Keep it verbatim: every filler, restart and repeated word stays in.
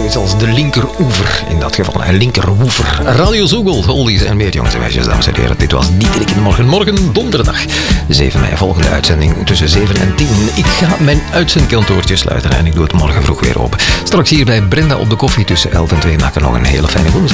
zoiets als de linkeroever in dat geval. Een linkerwoever. Radio Zoegel, oldies en meer, jongens en meisjes, dames en heren. Dit was Dieterik in de Morgen. Morgen donderdag, zeven mei, volgende uitzending tussen zeven en tien. Ik ga mijn uitzendkantoortje sluiten en ik doe het morgen vroeg weer open. Straks hier bij Brenda op de koffie tussen elf en twee. Maak er nog een hele fijne woensdag.